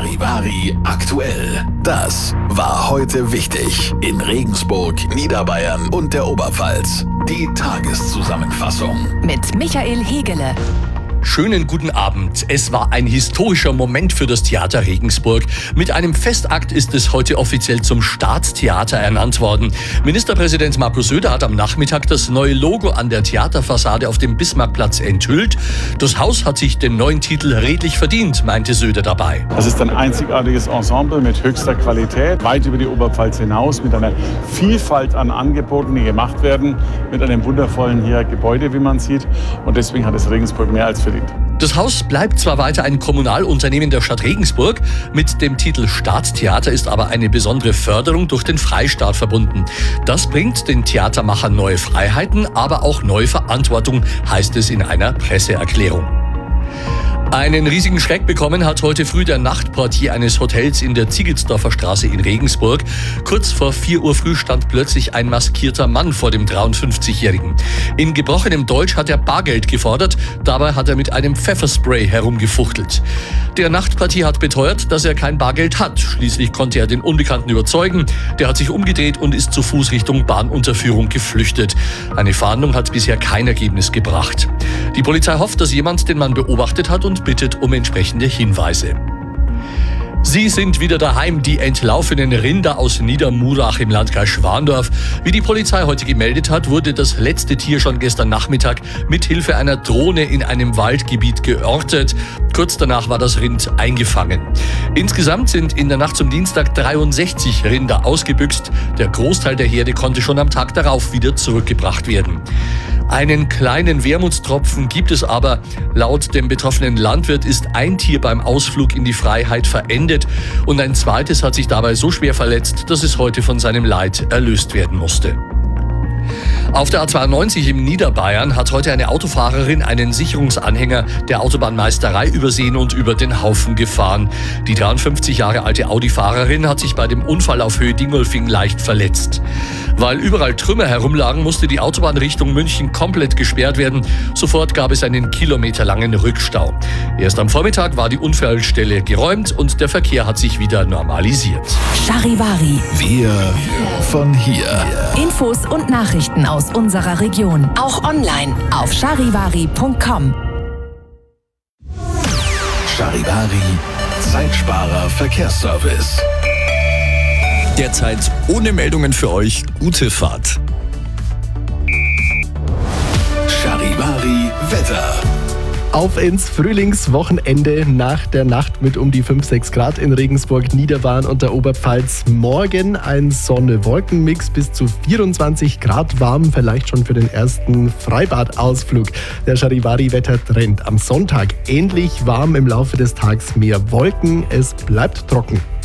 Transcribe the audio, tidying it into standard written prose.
Charivari aktuell. Das war heute wichtig in Regensburg, Niederbayern und der Oberpfalz. Die Tageszusammenfassung mit Michael Hegele. Schönen guten Abend. Es war ein historischer Moment für das Theater Regensburg. Mit einem Festakt ist es heute offiziell zum Staatstheater ernannt worden. Ministerpräsident Markus Söder hat am Nachmittag das neue Logo an der Theaterfassade auf dem Bismarckplatz enthüllt. Das Haus hat sich den neuen Titel redlich verdient, meinte Söder dabei. Das ist ein einzigartiges Ensemble mit höchster Qualität, weit über die Oberpfalz hinaus, mit einer Vielfalt an Angeboten, die gemacht werden, mit einem wundervollen Gebäude, wie man sieht. Und deswegen hat es Regensburg mehr als verdient. Das Haus bleibt zwar weiter ein Kommunalunternehmen der Stadt Regensburg, mit dem Titel Staatstheater ist aber eine besondere Förderung durch den Freistaat verbunden. Das bringt den Theatermachern neue Freiheiten, aber auch neue Verantwortung, heißt es in einer Presseerklärung. Einen riesigen Schreck bekommen hat heute früh der Nachtportier eines Hotels in der Ziegelsdorfer Straße in Regensburg. Kurz vor 4 Uhr früh stand plötzlich ein maskierter Mann vor dem 53-Jährigen. In gebrochenem Deutsch hat er Bargeld gefordert, dabei hat er mit einem Pfefferspray herumgefuchtelt. Der Nachtportier hat beteuert, dass er kein Bargeld hat. Schließlich konnte er den Unbekannten überzeugen. Der hat sich umgedreht und ist zu Fuß Richtung Bahnunterführung geflüchtet. Eine Fahndung hat bisher kein Ergebnis gebracht. Die Polizei hofft, dass jemand den Mann beobachtet hat und bittet um entsprechende Hinweise. Sie sind wieder daheim, die entlaufenen Rinder aus Niedermurach im Landkreis Schwandorf. Wie die Polizei heute gemeldet hat, wurde das letzte Tier schon gestern Nachmittag mit Hilfe einer Drohne in einem Waldgebiet geortet. Kurz danach war das Rind eingefangen. Insgesamt sind in der Nacht zum Dienstag 63 Rinder ausgebüxt. Der Großteil der Herde konnte schon am Tag darauf wieder zurückgebracht werden. Einen kleinen Wermutstropfen gibt es aber. Laut dem betroffenen Landwirt ist ein Tier beim Ausflug in die Freiheit verendet und ein zweites hat sich dabei so schwer verletzt, dass es heute von seinem Leid erlöst werden musste. Auf der A92 im Niederbayern hat heute eine Autofahrerin einen Sicherungsanhänger der Autobahnmeisterei übersehen und über den Haufen gefahren. Die 53 Jahre alte Audi-Fahrerin hat sich bei dem Unfall auf Höhe Dingolfing leicht verletzt. Weil überall Trümmer herumlagen, musste die Autobahn Richtung München komplett gesperrt werden. Sofort gab es einen kilometerlangen Rückstau. Erst am Vormittag war die Unfallstelle geräumt und der Verkehr hat sich wieder normalisiert. Charivari. Wir von hier. Infos und Nachrichten aus unserer Region. Auch online auf charivari.com. Charivari, Zeitsparer Verkehrsservice. Derzeit ohne Meldungen für euch. Gute Fahrt. Charivari Wetter. Auf ins Frühlingswochenende nach der Nacht mit um die 5-6 Grad in Regensburg, Niederbayern und der Oberpfalz. Morgen ein Sonne-Wolken-Mix bis zu 24 Grad warm, vielleicht schon für den ersten Freibadausflug. Der Charivari-Wettertrend am Sonntag ähnlich warm, im Laufe des Tages mehr Wolken, es bleibt trocken.